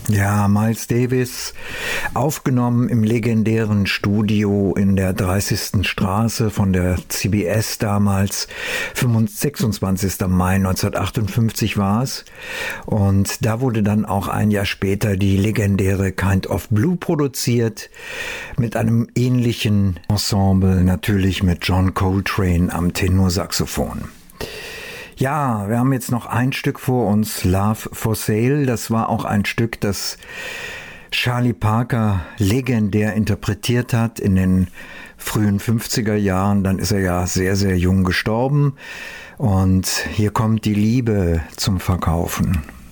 Ja, Miles Davis, aufgenommen im legendären Studio in der 30. Straße von der CBS damals, 26. Mai 1958 war es. Und da wurde dann auch ein Jahr später die legendäre Kind of Blue produziert, mit einem ähnlichen Ensemble, natürlich mit John Coltrane am Tenorsaxophon. Ja, wir haben jetzt noch ein Stück vor uns, Love for Sale. Das war auch ein Stück, das Charlie Parker legendär interpretiert hat in den frühen 50er Jahren. Dann ist er ja sehr, sehr jung gestorben. Und hier kommt die Liebe zum Verkaufen.